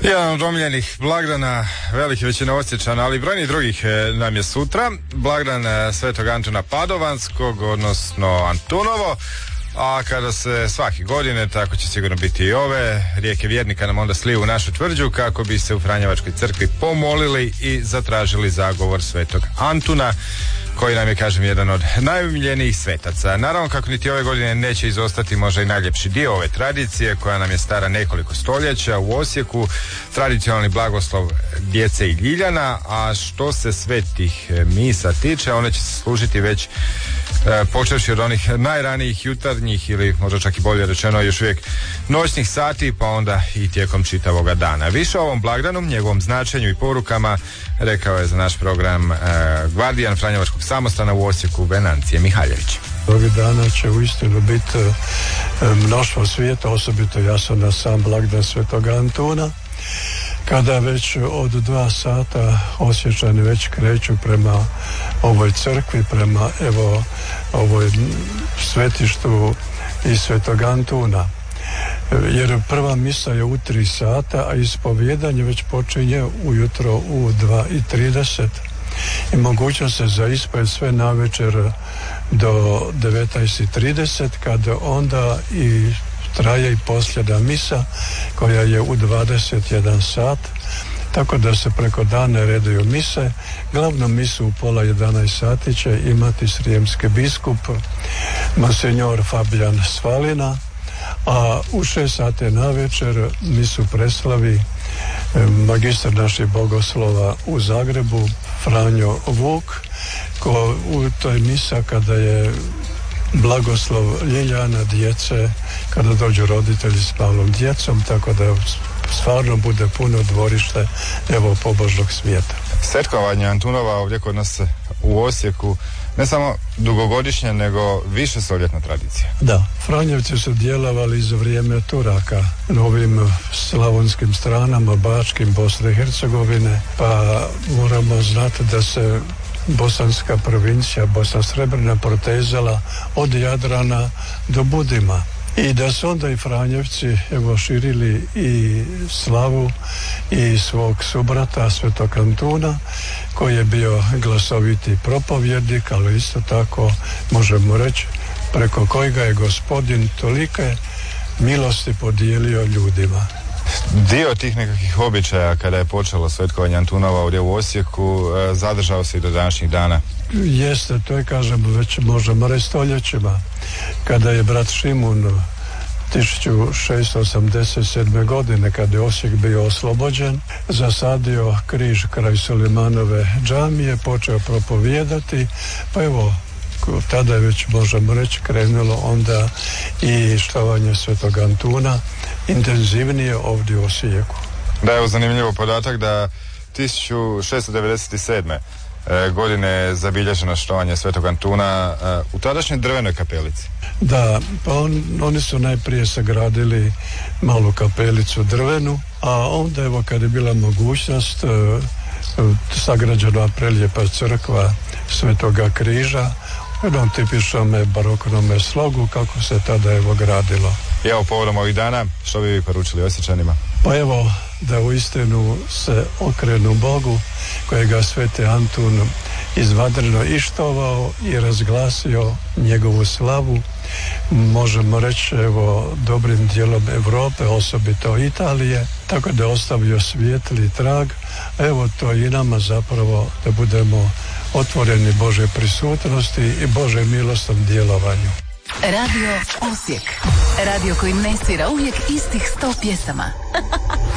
Jedan od omiljenih blagdana velike većine Osječana, ali i brojnih drugih nam je sutra. Blagdan Svetog Antuna Padovanskog, odnosno Antunovo. A kada se svake godine, tako će sigurno biti i ove, rijeke vjernika nam onda sliju u našu tvrđu kako bi se u Franjevačkoj crkvi pomolili i zatražili zagovor Svetog Antuna, koji nam je, kažem, jedan od najomiljenijih svetaca. Naravno, kako niti ove godine neće izostati možda i najljepši dio ove tradicije, koja nam je stara nekoliko stoljeća u Osijeku, tradicionalni blagoslov djece i Ljiljana. A što se svetih misa tiče, one će se služiti već počevši od onih najranijih jutarnjih, ili možda čak i bolje rečeno još uvijek noćnih sati, pa onda i tijekom čitavoga dana. Više o ovom blagdanu, njegovom značenju i porukama rekao je za naš program gvardijan Franjevačkog samostana u Osijeku, Venancije Mihaljević. Ovih dana će uistinu biti mnoštvo svijeta, osobito jasno na sam blagdan Svetog Antuna, kada već od 2 sata Osječani već kreću prema ovoj crkvi, prema ovoj svetištu i Svetog Antuna. Jer prva misa je u 3 sata, a ispovijedanje već počinje ujutro u 2:30. I mogućnost se za ispovijed sve navečer do 19:30, kada onda i traje i posljedna misa koja je u 21 sat, tako da se preko dana reduju mise. Glavnu misu u 10:30 sati će imati srijemski biskup Monsignor Fabijan Svalina, a u 6 sati navečer misu preslavi magistar naših bogoslova u Zagrebu Franjo Vuk, ko u toj misa kada je blagoslov Ljiljana, djece, kada dođu roditelji s malom djecom, tako da stvarno bude puno dvorište pobožnog svijeta. Svetkovanje Antunova ovdje kod nas u Osijeku ne samo dugogodišnja, nego višestoljetna tradicija. Da, Franjevci su djelovali za vrijeme Turaka na ovim slavonskim stranama, Bačkim, Bosne i Hercegovine, pa moramo znati da se bosanska provincija, Bosna Srebrna, protezala od Jadrana do Budima. I da su onda i Franjevci širili i slavu i svog subrata Svetog Antuna, koji je bio glasoviti propovjednik, ali isto tako možemo reći preko kojega je Gospodin tolike milosti podijelio ljudima. Dio tih nekakvih običaja kada je počelo svetkovanje Antunova ovdje u Osijeku zadržao se i do današnjih dana. Jeste, to je, kažemo, već možemo reći stoljećima. Kada je brat Šimun 1687. godine, kada je Osijek bio oslobođen, zasadio križ kraj Sulimanove džamije, počeo propovijedati, pa tada je već, možemo reći, krenulo onda i štovanje Svetog Antuna intenzivnije ovdje u Osijeku. Da, je zanimljivo podatak da 1697. godine je zabilježeno štovanje Svetog Antuna u tadašnjoj drvenoj kapelici. Da, pa oni su najprije sagradili malu kapelicu drvenu, a onda kad je bila mogućnost sagrađena prelijepa crkva Svetoga križa u jednom tipičnom baroknom slogu kako se tada gradilo. I povodom ovih dana, što bi vi poručili Osječanima? Pa da uistinu se okrenu Bogu, kojega Sveti Antun izvanredno ištovao i razglasio njegovu slavu, možemo reći dobrim dijelom Europe, osobito Italije, tako da je ostavio svijetli trag. To i nama zapravo da budemo otvoreni Božje prisutnosti i Božje milostnom djelovanju. Radio Osijek. Radio koji ne svira uvijek istih 100 pjesama.